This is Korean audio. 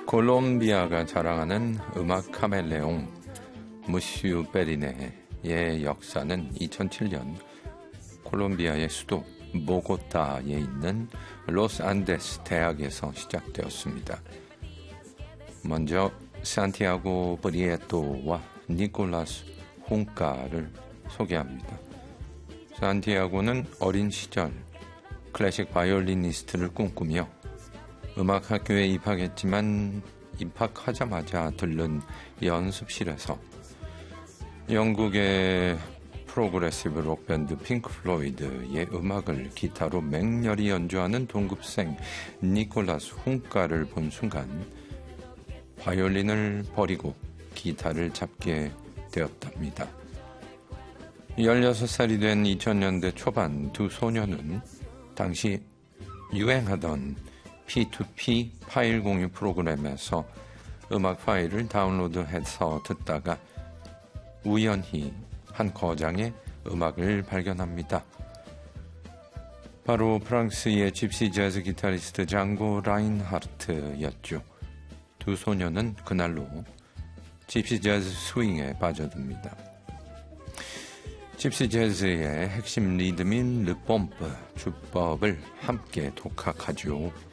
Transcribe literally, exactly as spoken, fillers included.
콜롬비아가 자랑하는 음악 카멜레온 무시우 베리네의 역사는 이천칠 년 콜롬비아의 수도 보고타에 있는 로스안데스 대학에서 시작되었습니다. 먼저 산티아고 브리에토와 니콜라스 홍카를 소개합니다. 산티아고는 어린 시절 클래식 바이올리니스트를 꿈꾸며 음악학교에 입학했지만 입학하자마자 들른 연습실에서 영국의 프로그레시브 록밴드 핑크 플로이드의 음악을 기타로 맹렬히 연주하는 동급생 니콜라스 홍카를 본 순간 바이올린을 버리고 기타를 잡게 되었답니다. 열여섯 살이 된 이천 년대 초반 두 소녀는 당시 유행하던 피투피 파일 공유 프로그램에서 음악 파일을 다운로드해서 듣다가 우연히 한 거장의 음악을 발견합니다. 바로 프랑스의 집시 재즈 기타리스트 장고 라인하르트였죠. 두 소녀는 그날로 집시 재즈 스윙에 빠져듭니다. 집시 재즈의 핵심 리듬인 르 뽐프, 주법을 함께 독학하죠.